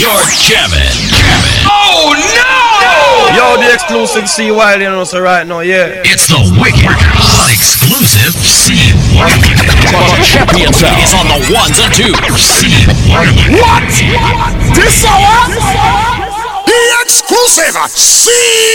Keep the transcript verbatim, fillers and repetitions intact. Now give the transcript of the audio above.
You're jamming, jamming. Oh no! Yo, the exclusive C Wiley, you know, so right now, yeah. It's the wicked, hot exclusive C Wiley. Champion sound is on the ones and twos. C Wiley. What? This hour? The exclusive C